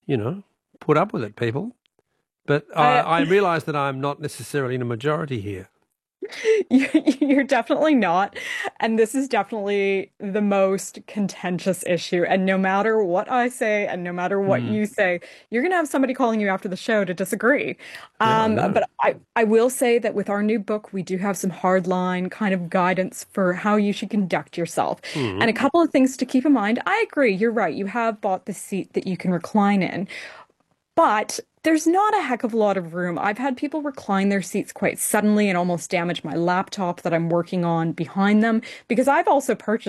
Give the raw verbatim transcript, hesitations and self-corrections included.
you know, put up with it, people. But I, I, I realize that I'm not necessarily in a majority here. you- you're definitely not. And this is definitely the most contentious issue. And no matter what I say and no matter what Hmm. you say, you're going to have somebody calling you after the show to disagree. Yeah, I Um, know. but I, I will say that with our new book, we do have some hardline kind of guidance for how you should conduct yourself. And Hmm. a couple of things to keep in mind. I agree, you're right. You have bought the seat that you can recline in. But there's not a heck of a lot of room. I've had people recline their seats quite suddenly and almost damage my laptop that I'm working on behind them because I've also purchased